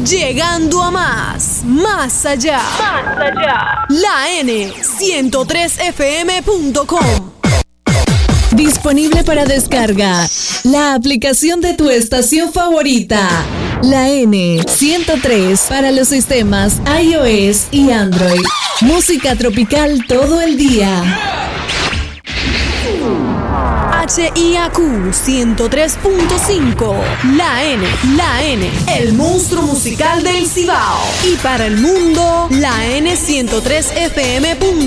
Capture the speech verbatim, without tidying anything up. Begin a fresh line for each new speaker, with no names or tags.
Llegando a más, más allá. Más allá. La N ciento tres F M punto com.
Disponible para descarga. La aplicación de tu estación favorita. La N ciento tres para los sistemas iOS y Android. Música tropical todo el día.
H I A Q ciento tres punto cinco. La N, la N, el monstruo musical del Cibao. Y para el mundo, la N ciento tres F M punto com.